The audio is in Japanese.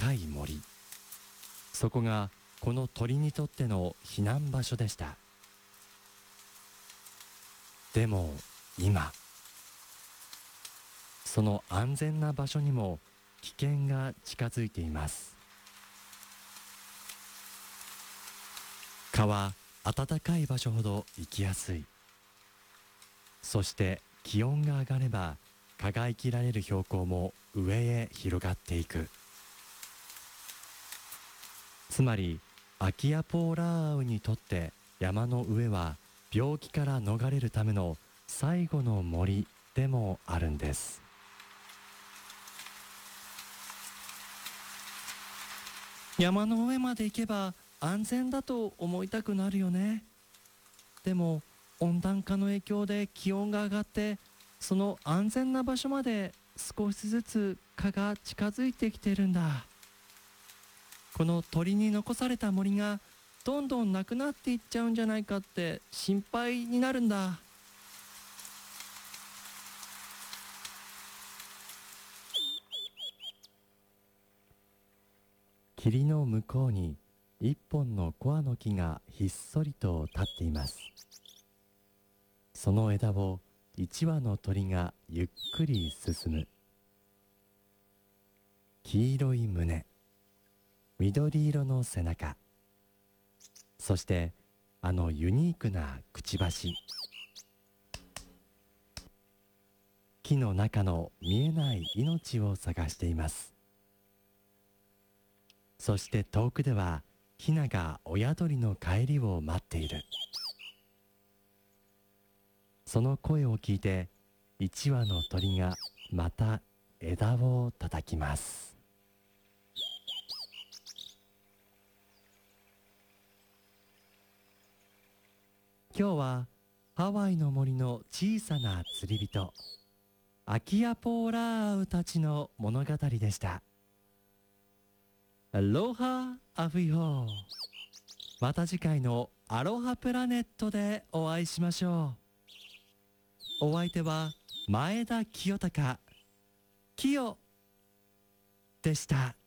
深い森。そこがこの鳥にとっての避難場所でした。でも今、その安全な場所にも危険が近づいています。蚊は暖かい場所ほど生きやすい。そして気温が上がれば蚊が生きられる標高も上へ広がっていく。つまりアキアポーラーアウにとって山の上は病気から逃れるための最後の森でもあるんです。山の上まで行けば安全だと思いたくなるよね。でも温暖化の影響で気温が上がって、その安全な場所まで少しずつ蚊が近づいてきてるんだ。この鳥に残された森がどんどんなくなっていっちゃうんじゃないかって心配になるんだ。霧の向こうに一本のコアの木がひっそりと立っています。その枝を一羽の鳥がゆっくり進む。黄色い胸、緑色の背中、そしてあのユニークなくちばし。木の中の見えない命を探しています。そして遠くではヒナが親鳥の帰りを待っている。その声を聞いて一羽の鳥がまた枝を叩きます。今日はハワイの森の小さな釣り人アキアポーラーアウたちの物語でした。アロハアフイホー。また次回のアロハプラネットでお会いしましょう。お相手は前田清隆、キヨでした。